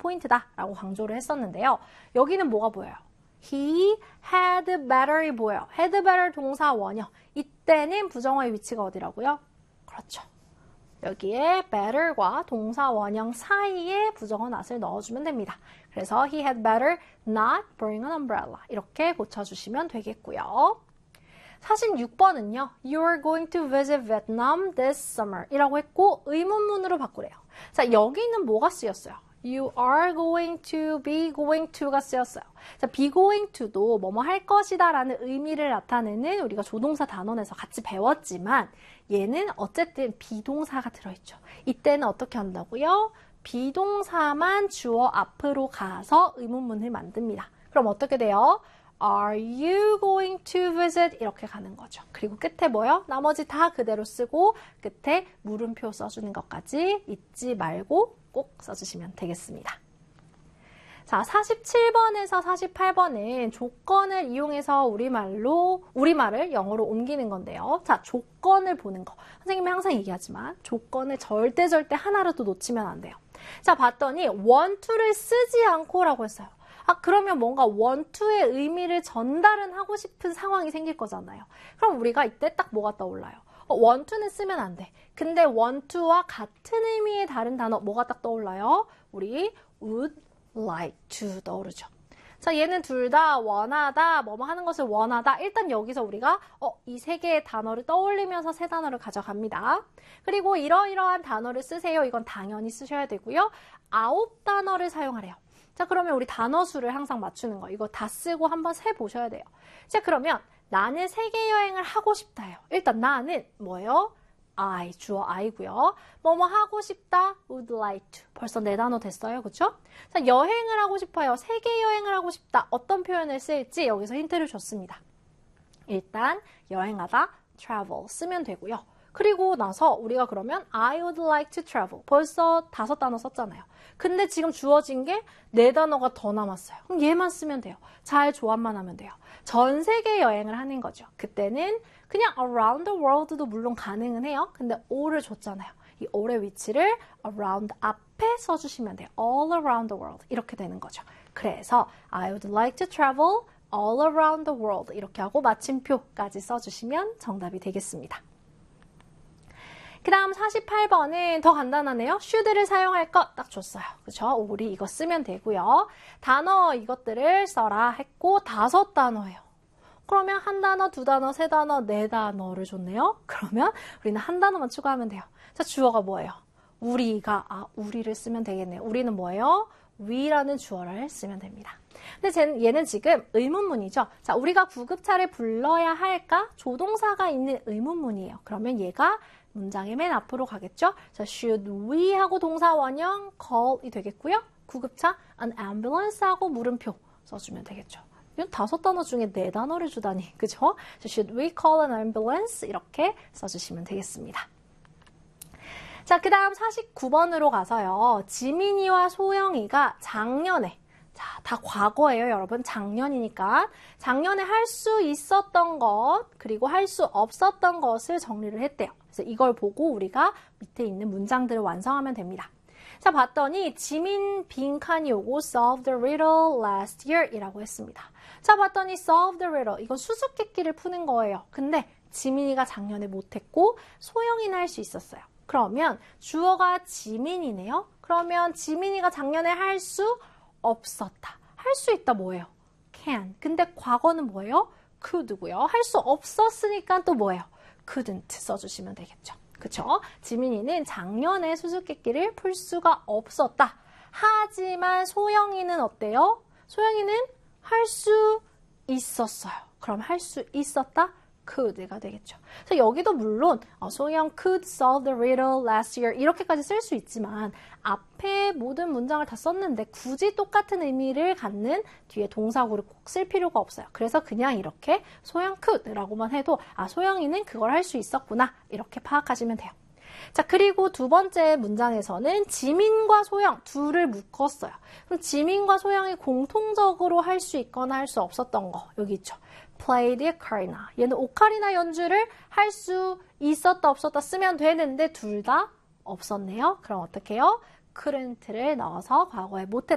포인트다라고 강조를 했었는데요. 여기는 뭐가 보여요? He had better이 보여요. had better 동사 원형. 이때는 부정어의 위치가 어디라고요? 그렇죠. 여기에 better과 동사 원형 사이에 부정어 not을 넣어주면 됩니다. 그래서 he had better not bring an umbrella. 이렇게 고쳐주시면 되겠고요. 46번은요. You are going to visit Vietnam this summer 이라고 했고 의문문으로 바꾸래요. 자, 여기는 뭐가 쓰였어요? You are going to, be going to가 쓰였어요. 자, be going to도 뭐뭐 할 것이다 라는 의미를 나타내는 우리가 조동사 단원에서 같이 배웠지만 얘는 어쨌든 비동사가 들어있죠. 이때는 어떻게 한다고요? 비동사만 주어 앞으로 가서 의문문을 만듭니다. 그럼 어떻게 돼요? Are you going to visit? 이렇게 가는 거죠. 그리고 끝에 뭐요? 나머지 다 그대로 쓰고 끝에 물음표 써주는 것까지 잊지 말고 꼭 써주시면 되겠습니다. 자, 47번에서 48번은 조건을 이용해서 우리말을 영어로 옮기는 건데요. 자, 조건을 보는 거. 선생님이 항상 얘기하지만 조건을 절대 하나라도 놓치면 안 돼요. 자, 봤더니 want to를 쓰지 않고라고 했어요. 아, 그러면 뭔가 want to의 의미를 전달은 하고 싶은 상황이 생길 거잖아요. 그럼 우리가 이때 딱 뭐가 떠올라요? want to는 쓰면 안 돼. 근데 want to와 같은 의미의 다른 단어 뭐가 딱 떠올라요? 우리 would like to 떠오르죠. 자, 얘는 둘 다 원하다, 뭐뭐 하는 것을 원하다. 일단 여기서 우리가 이 세 개의 단어를 떠올리면서 세 단어를 가져갑니다. 그리고 이러이러한 단어를 쓰세요. 이건 당연히 쓰셔야 되고요. 9단어를 사용하래요. 자, 그러면 우리 단어 수를 항상 맞추는 거. 이거 다 쓰고 한번 세보셔야 돼요. 자, 그러면 나는 세계 여행을 하고 싶다요. 일단 나는 뭐예요? I, 주어 I고요. 뭐뭐 하고 싶다, would like to. 벌써 4단어 됐어요. 그쵸? 자, 여행을 하고 싶어요. 세계 여행을 하고 싶다. 어떤 표현을 쓸지 여기서 힌트를 줬습니다. 일단 여행하다, travel 쓰면 되고요. 그리고 나서 우리가 그러면 I would like to travel. 벌써 5단어 썼잖아요. 근데 지금 주어진 게 4단어가 더 남았어요. 그럼 얘만 쓰면 돼요. 잘 조합만 하면 돼요. 전 세계 여행을 하는 거죠. 그때는 그냥 around the world도 물론 가능은 해요. 근데 all을 줬잖아요. 이 all의 위치를 around 앞에 써주시면 돼요. all around the world 이렇게 되는 거죠. 그래서 I would like to travel all around the world 이렇게 하고 마침표까지 써주시면 정답이 되겠습니다. 그 다음 48번은 더 간단하네요. should를 사용할 것 딱 줬어요. 그쵸? 우리 이거 쓰면 되고요. 단어 이것들을 써라 했고 5단어예요. 그러면 1단어, 2단어, 3단어, 4단어를 줬네요. 그러면 우리는 1단어만 추가하면 돼요. 자, 주어가 뭐예요? 우리를 쓰면 되겠네요. 우리는 뭐예요? we라는 주어를 쓰면 됩니다. 근데 얘는 지금 의문문이죠. 자, 우리가 구급차를 불러야 할까? 조동사가 있는 의문문이에요. 그러면 얘가 문장의 맨 앞으로 가겠죠? 자, should we 하고 동사 원형 call이 되겠고요. 구급차 an ambulance 하고 물음표 써주면 되겠죠. 이건 5단어 중에 4단어를 주다니, 그죠? Should we call an ambulance? 이렇게 써주시면 되겠습니다. 자, 그 다음 49번으로 가서요. 지민이와 소영이가 작년에, 자, 다 과거예요, 여러분. 작년이니까. 작년에 할 수 있었던 것, 그리고 할 수 없었던 것을 정리를 했대요. 그래서 이걸 보고 우리가 밑에 있는 문장들을 완성하면 됩니다. 자, 봤더니 지민 빈칸이 오고 solve the riddle last year 이라고 했습니다. 자, 봤더니 solve the riddle. 이건 수수께끼를 푸는 거예요. 근데 지민이가 작년에 못했고 소영이는 할 수 있었어요. 그러면 주어가 지민이네요. 그러면 지민이가 작년에 할 수 없었다. 할 수 있다 뭐예요? can. 근데 과거는 뭐예요? could고요. 할 수 없었으니까 또 뭐예요? couldn't 써주시면 되겠죠. 그쵸? 지민이는 작년에 수수께끼를 풀 수가 없었다. 하지만 소영이는 어때요? 소영이는 할 수 있었어요. 그럼 할 수 있었다? could가 되겠죠. 그래서 여기도 물론 소영 could solve the riddle last year 이렇게까지 쓸 수 있지만 앞에 모든 문장을 다 썼는데 굳이 똑같은 의미를 갖는 뒤에 동사구를 꼭 쓸 필요가 없어요. 그래서 그냥 이렇게 소영 could라고만 해도 소영이는 그걸 할 수 있었구나 이렇게 파악하시면 돼요. 자, 그리고 두 번째 문장에서는 지민과 소영 둘을 묶었어요. 그럼 지민과 소영이 공통적으로 할 수 있거나 할 수 없었던 거 여기 있죠. play the ocarina. 얘는 오카리나 연주를 할 수 있었다 없었다 쓰면 되는데 둘 다 없었네요. 그럼 어떻게 해요? couldn't를 넣어서 과거에 못했다.